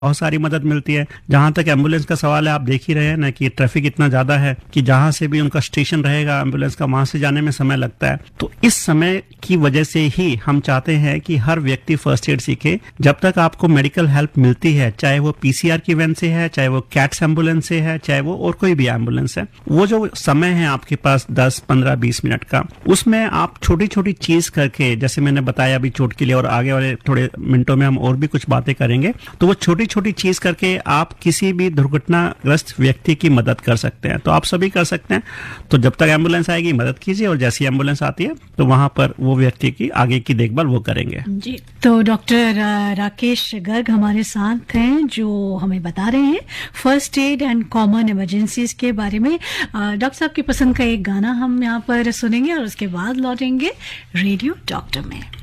बहुत सारी मदद मिलती है। जहां तक एम्बुलेंस का सवाल है, आप देख ही रहे हैं ना कि ट्रैफिक इतना ज्यादा है कि जहां से भी उनका स्टेशन रहेगा एम्बुलेंस का, वहां से जाने में समय लगता है। तो इस समय की वजह से ही हम चाहते हैं कि हर व्यक्ति फर्स्ट एड सीखे। जब तक आपको मेडिकल हेल्प मिलती है, चाहे वो पीसीआर की वैन से है, चाहे वो कैट्स एम्बुलेंस से है, चाहे वो और कोई भी एम्बुलेंस है, वो जो समय है आपके पास 10, 15, 20 मिनट का, उसमें आप छोटी छोटी चीज करके, जैसे मैंने बताया अभी चोट के लिए, और आगे वाले थोड़े मिनटों में हम और भी कुछ बातें करेंगे, तो वो छोटी छोटी चीज करके आप किसी भी दुर्घटनाग्रस्त व्यक्ति की मदद कर सकते हैं। तो आप सभी कर सकते हैं। तो जब तक एम्बुलेंस आएगी मदद कीजिए, और जैसी एम्बुलेंस आती है तो वहां पर वो व्यक्ति की आगे की देखभाल वो करेंगे। जी, तो डॉक्टर राकेश गर्ग हमारे साथ हैं जो हमें बता रहे हैं first aid and common emergencies के बारे में। डॉक्टर साहब की पसंद का एक गाना हम यहाँ पर सुनेंगे और उसके बाद लौटेंगे रेडियो डॉक्टर में।